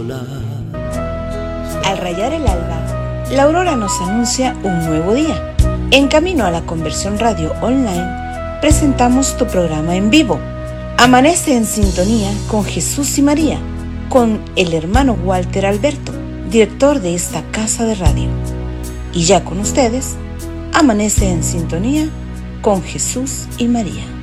sola. Al rayar el alba, la aurora nos anuncia un nuevo día. En camino a la Conversión Radio Online, presentamos tu programa en vivo. Amanece en sintonía con Jesús y María, con el hermano Walter Alberto, director de esta casa de radio. Y ya con ustedes, Amanece en sintonía con Jesús y María.